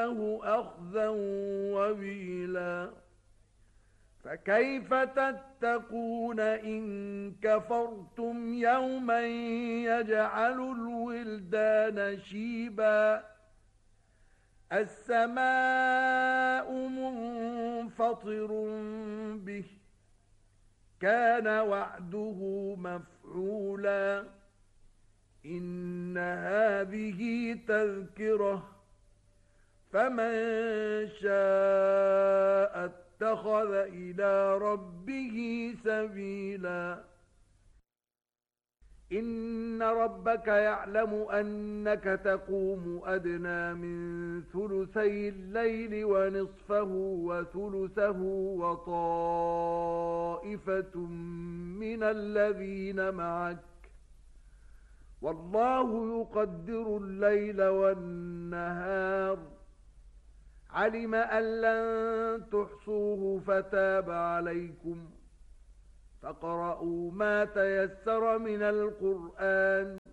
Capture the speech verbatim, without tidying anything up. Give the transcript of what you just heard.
أخذناه أخذا وبيلا فكيف تتقون إن كفرتم يوما يجعل الولدان شيبا السماء منفطر به كان وعده مفعولا إن هذه تذكرة فمن شاء اتخذ إلى ربه سبيلا إن ربك يعلم أنك تقوم أدنى من ثلثي الليل ونصفه وثلثه وطائفة من الذين معك والله يقدر الليل والنهار علم أن لن تحصوه فتاب عليكم فاقرؤوا ما تيسر من القرآن